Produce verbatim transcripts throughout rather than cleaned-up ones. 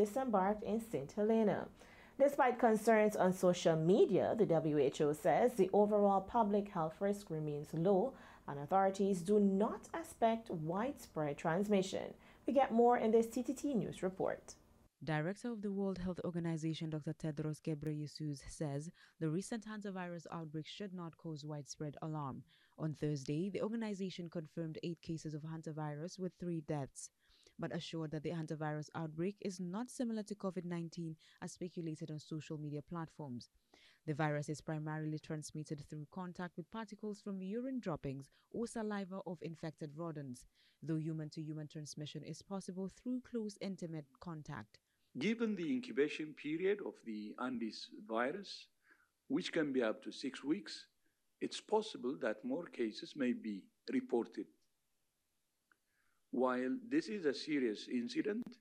disembarked in Saint Helena. Despite concerns on social media, the W H O says the overall public health risk remains low and authorities do not expect widespread transmission. We get more in this T T T News report. Director of the World Health Organization, Doctor Tedros Ghebreyesus, says the recent hantavirus outbreak should not cause widespread alarm. On Thursday, the organization confirmed eight cases of hantavirus with three deaths, but assured that the hantavirus outbreak is not similar to COVID nineteen as speculated on social media platforms. The virus is primarily transmitted through contact with particles from urine droppings or saliva of infected rodents, though human-to-human transmission is possible through close, intimate contact. Given the incubation period of the Andes virus, which can be up to six weeks, it's possible that more cases may be reported. While this is a serious incident,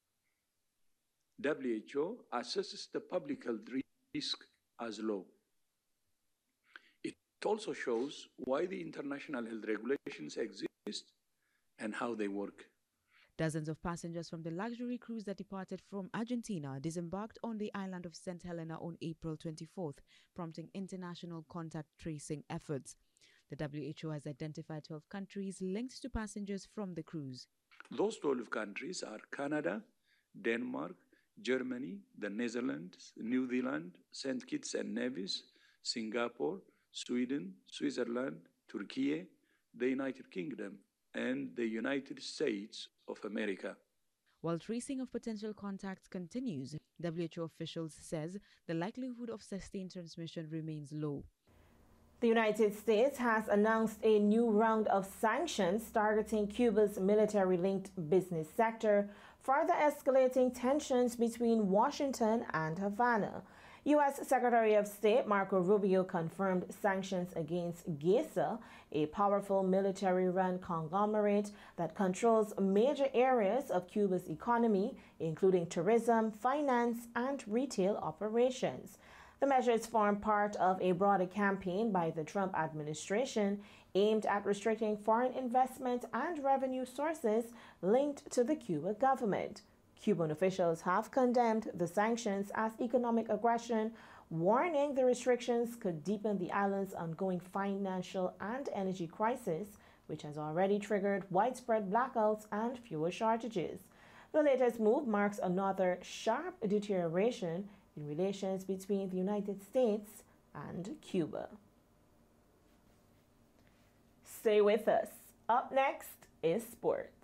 W H O assesses the public health risk as low. It also shows why the international health regulations exist and how they work. Dozens of passengers from the luxury cruise that departed from Argentina disembarked on the island of Saint Helena on April twenty-fourth, prompting international contact tracing efforts. The W H O has identified twelve countries linked to passengers from the cruise. Those twelve countries are Canada, Denmark, Germany, the Netherlands, New Zealand, Saint Kitts and Nevis, Singapore, Sweden, Switzerland, Turkey, the United Kingdom, and the United States of America. While tracing of potential contacts continues, W H O officials says the likelihood of sustained transmission remains low. The United States has announced a new round of sanctions targeting Cuba's military-linked business sector, further escalating tensions between Washington and Havana. U S Secretary of State Marco Rubio confirmed sanctions against GESA, a powerful military-run conglomerate that controls major areas of Cuba's economy, including tourism, finance, and retail operations. The measures form part of a broader campaign by the Trump administration aimed at restricting foreign investment and revenue sources linked to the Cuba government. Cuban officials have condemned the sanctions as economic aggression, warning the restrictions could deepen the island's ongoing financial and energy crisis, which has already triggered widespread blackouts and fuel shortages. The latest move marks another sharp deterioration in relations between the United States and Cuba. Stay with us. Up next is sports.